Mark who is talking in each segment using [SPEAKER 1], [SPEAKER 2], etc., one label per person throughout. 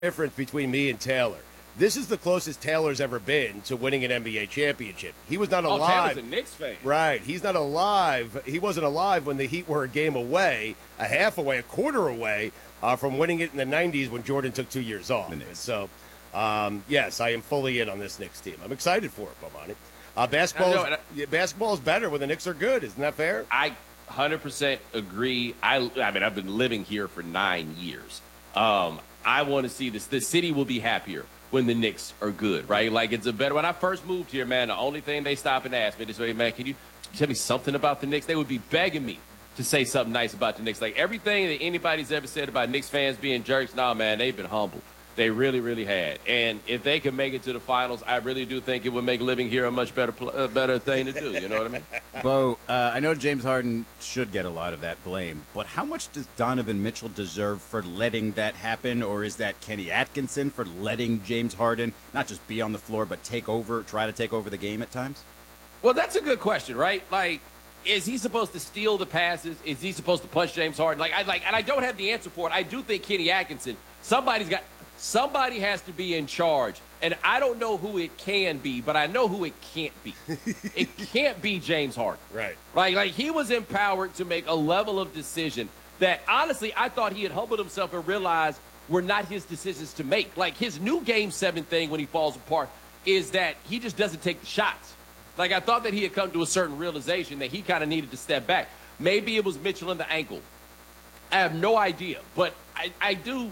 [SPEAKER 1] difference between me and Taylor. This is the closest Taylor's ever been to winning an NBA championship. He was not alive.
[SPEAKER 2] Taylor's a Knicks fan.
[SPEAKER 1] Right. He's not alive. He wasn't alive when the Heat were a game away, a half away, a quarter away from winning it in the 90s when Jordan took 2 years off. So, yes, I am fully in on this Knicks team. I'm excited for it, Bomani. Basketball is better when the Knicks are good. Isn't that fair?
[SPEAKER 2] I 100% agree. I mean, I've been living here for 9 years. I want to see this. The city will be happier when the Knicks are good, right? Like, it's a better. When I first moved here, man, the only thing they stop and ask me this way, man, can you tell me something about the Knicks? They would be begging me to say something nice about the Knicks. Like, everything that anybody's ever said about Knicks fans being jerks, nah, man, they've been humble. They really, really had. And if they can make it to the finals, I really do think it would make living here a much better thing to do. You know what I mean?
[SPEAKER 3] Bo, I know James Harden should get a lot of that blame, but how much does Donovan Mitchell deserve for letting that happen? Or is that Kenny Atkinson for letting James Harden not just be on the floor, but try to take over the game at times?
[SPEAKER 2] Well, that's a good question, right? Like, is he supposed to steal the passes? Is he supposed to punch James Harden? And I don't have the answer for it. I do think Kenny Atkinson, somebody has to be in charge, and I don't know who it can be, but I know who it can't be. It can't be James Harden.
[SPEAKER 1] Right.
[SPEAKER 2] Like he was empowered to make a level of decision that, honestly, I thought he had humbled himself and realized were not his decisions to make. Like, his new Game 7 thing when he falls apart is that he just doesn't take the shots. Like, I thought that he had come to a certain realization that he kind of needed to step back. Maybe it was Mitchell in the ankle. I have no idea, but I do.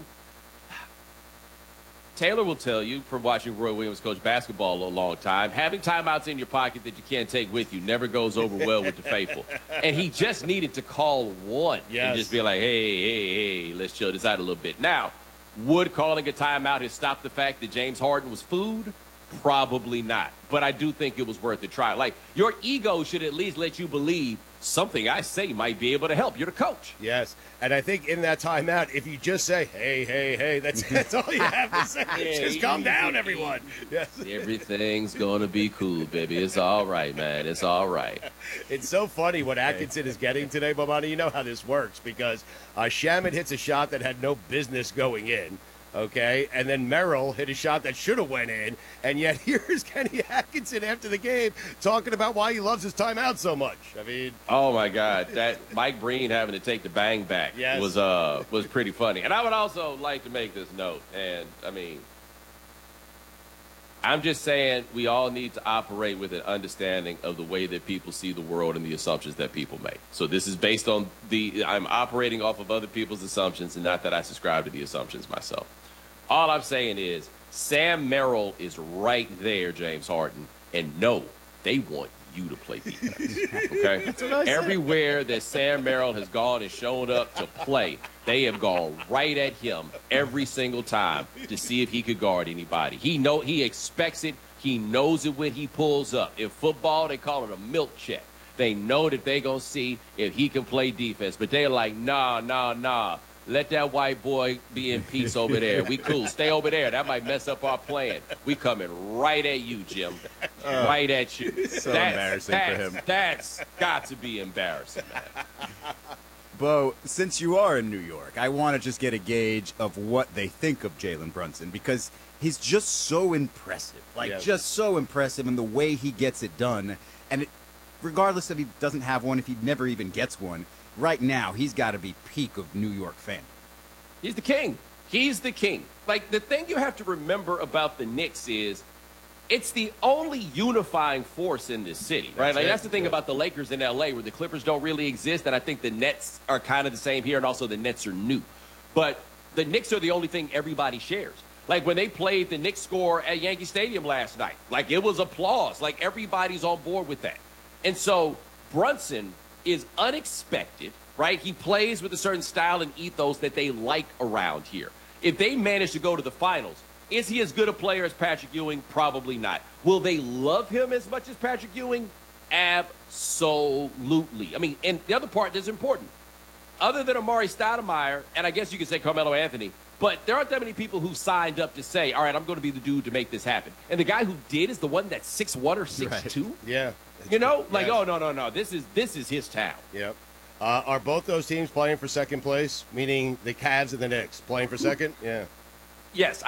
[SPEAKER 2] Taylor will tell you, from watching Roy Williams coach basketball a long time, having timeouts in your pocket that you can't take with you never goes over well with the faithful. And he just needed to call one and just be like, hey, let's chill this out a little bit. Now, would calling a timeout have stopped the fact that James Harden was food? Probably not. But I do think it was worth a try. Like, your ego should at least let you believe something I say might be able to help. You're the coach.
[SPEAKER 1] Yes. And I think in that timeout, if you just say, hey, that's all you have to say. Just calm down, everyone. Yes.
[SPEAKER 2] Everything's going to be cool, baby. It's all right, man. It's all right.
[SPEAKER 1] It's so funny what Atkinson is getting today, Bomani. You know how this works because Shaman hits a shot that had no business going in. Okay, and then Merrill hit a shot that should have went in, and yet here's Kenny Atkinson after the game talking about why he loves his timeout so much. I mean,
[SPEAKER 2] oh my God, that Mike Breen having to take the bang back was pretty funny. And I would also like to make this note, and I mean, I'm just saying we all need to operate with an understanding of the way that people see the world and the assumptions that people make. So this is based on I'm operating off of other people's assumptions, and not that I subscribe to the assumptions myself. All I'm saying is Sam Merrill is right there, James Harden, and no, they want you to play defense. Okay?
[SPEAKER 3] That's what I said.
[SPEAKER 2] Everywhere that Sam Merrill has gone and shown up to play, they have gone right at him every single time to see if he could guard anybody. He expects it. He knows it when he pulls up. In football, they call it a milk check. They know that they're going to see if he can play defense. But they're like, nah. Let that white boy be in peace over there. We cool. Stay over there. That might mess up our plan. We coming right at you, Jim. Right at you.
[SPEAKER 3] So embarrassing for him.
[SPEAKER 2] That's got to be embarrassing, man.
[SPEAKER 3] Bo, since you are in New York, I want to just get a gauge of what they think of Jalen Brunson because he's just so impressive. Just so impressive in the way he gets it done. And regardless if he doesn't have one, if he never even gets one, right now, he's got to be peak of New York fan.
[SPEAKER 2] He's the king. He's the king. Like, the thing you have to remember about the Knicks is it's the only unifying force in this city, right? That's the thing about the Lakers in L.A., where the Clippers don't really exist, and I think the Nets are kind of the same here, and also the Nets are new. But the Knicks are the only thing everybody shares. Like, when they played the Knicks score at Yankee Stadium last night, like, it was applause. Like, everybody's on board with that. And so Brunson is unexpected, right? He plays with a certain style and ethos that they like around here. If they manage to go to the finals, is he as good a player as Patrick Ewing? Probably not. Will they love him as much as Patrick Ewing? Absolutely. I mean, and the other part that's important, other than Amari Stoudemire, and I guess you could say Carmelo Anthony, but there aren't that many people who signed up to say, all right, I'm going to be the dude to make this happen. And the guy who did is the one that's 6'1" or 6'2".
[SPEAKER 1] Right. Yeah.
[SPEAKER 2] You know, like, oh, no. This is his town.
[SPEAKER 1] Yep. Are both those teams playing for second place, meaning the Cavs and the Knicks playing for second? Yeah.
[SPEAKER 2] Yes,